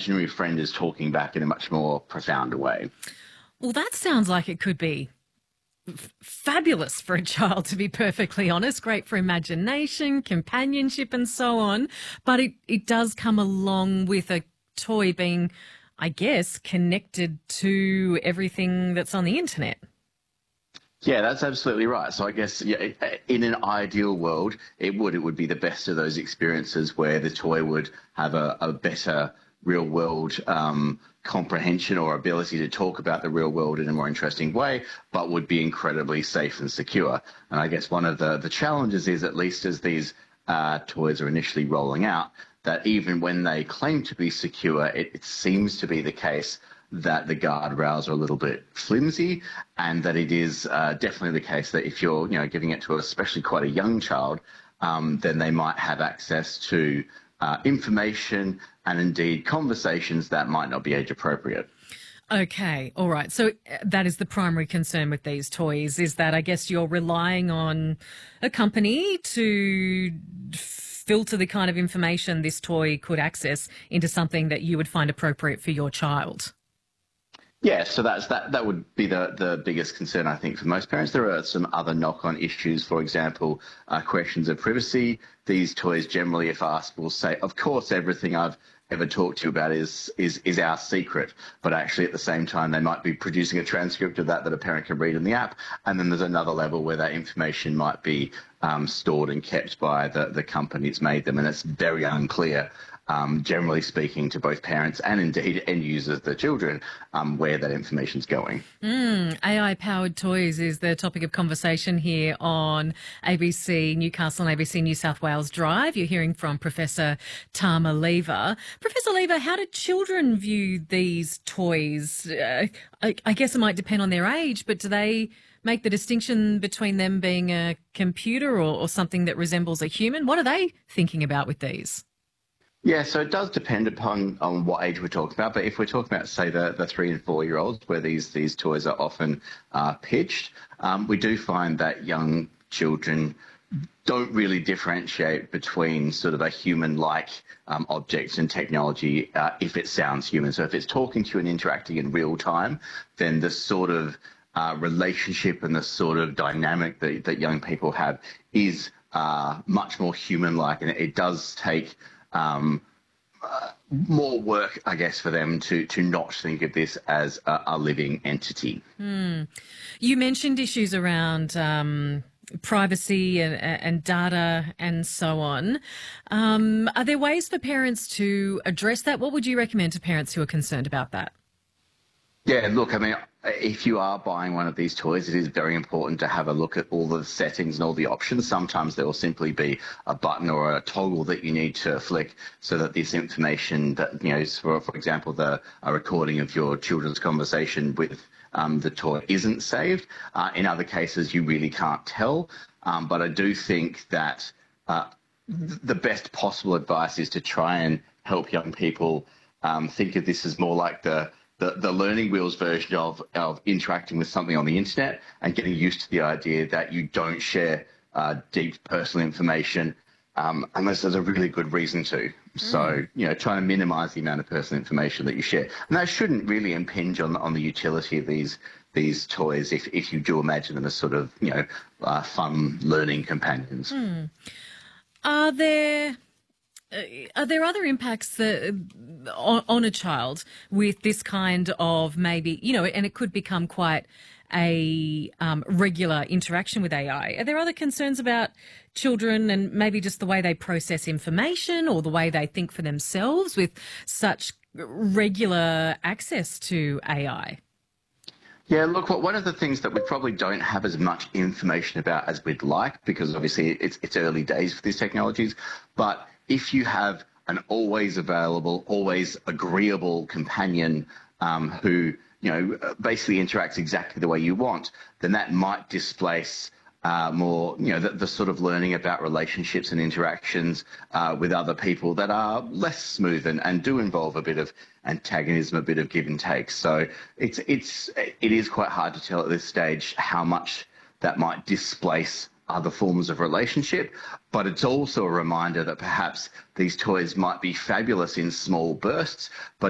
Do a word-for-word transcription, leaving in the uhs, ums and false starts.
imaginary friend is talking back in a much more profound way. Well, that sounds like it could be f- fabulous for a child, to be perfectly honest. Great for imagination, companionship and so on. But it, it does come along with a toy being, I guess, connected to everything that's on the internet. Yeah, that's absolutely right. So I guess yeah, in an ideal world, it would it would be the best of those experiences where the toy would have a, a better real world um, comprehension or ability to talk about the real world in a more interesting way, but would be incredibly safe and secure. And I guess one of the, the challenges is, at least as these uh, toys are initially rolling out, that even when they claim to be secure, it, it seems to be the case that the guardrails are a little bit flimsy, and that it is uh, definitely the case that if you're, you know, giving it to especially quite a young child, um, then they might have access to uh, information and indeed conversations that might not be age appropriate. Okay, all right. So uh, that is the primary concern with these toys, is that I guess you're relying on a company to filter the kind of information this toy could access into something that you would find appropriate for your child. Yeah, so that's that. That would be the the biggest concern, I think, for most parents. There are some other knock-on issues. For example, uh, questions of privacy. These toys, generally, if asked, will say, "Of course, everything I've ever talked to you about is is is our secret." But actually, at the same time, they might be producing a transcript of that that a parent can read in the app. And then there's another level where that information might be um, stored and kept by the the company that's made them, and it's very unclear. Um, generally speaking, to both parents and indeed end users, the children, um, where that information's going. Mm, A I-powered toys is the topic of conversation here on A B C Newcastle and A B C New South Wales Drive. You're hearing from Professor Tama Lever. Professor Lever, how do children view these toys? Uh, I, I guess it might depend on their age, but do they make the distinction between them being a computer or, or something that resembles a human? What are they thinking about with these? Yeah, so it does depend upon on what age we're talking about. But if we're talking about, say, the, the three and four year olds, where these these toys are often uh, pitched, um, we do find that young children don't really differentiate between sort of a human-like um, object and technology uh, if it sounds human. So if it's talking to you and interacting in real time, then the sort of uh, relationship and the sort of dynamic that, that young people have is uh, much more human-like, and it does take Um, uh, more work, I guess, for them to to not think of this as a, a living entity. Mm. You mentioned issues around um, privacy and, and data and so on. Um, are there ways for parents to address that? What would you recommend to parents who are concerned about that? Yeah, look, I mean, if you are buying one of these toys, it is very important to have a look at all the settings and all the options. Sometimes there will simply be a button or a toggle that you need to flick so that this information that, you know, for, for example, the a recording of your children's conversation with um, the toy isn't saved. Uh, in other cases, you really can't tell. Um, but I do think that uh, th- the best possible advice is to try and help young people um, think of this as more like the The, the learning wheels version of, of interacting with something on the internet, and getting used to the idea that you don't share uh, deep personal information um, unless there's a really good reason to. Mm. So, you know, trying to minimize the amount of personal information that you share. And that shouldn't really impinge on, on the utility of these these toys if, if you do imagine them as sort of, you know, uh, fun learning companions. Mm. Are there... Uh, are there other impacts that, on, on a child with this kind of maybe, you know, and it could become quite a um, regular interaction with A I? Are there other concerns about children and maybe just the way they process information or the way they think for themselves with such regular access to A I? Yeah, look, one of the things that we probably don't have as much information about as we'd like, because obviously it's it's early days for these technologies, but if you have an always available, always agreeable companion um, who, you know, basically interacts exactly the way you want, then that might displace uh, more, you know, the, the sort of learning about relationships and interactions uh, with other people that are less smooth and, and do involve a bit of antagonism, a bit of give and take. So it's it's it is quite hard to tell at this stage how much that might displace other forms of relationship, but it's also a reminder that perhaps these toys might be fabulous in small bursts, but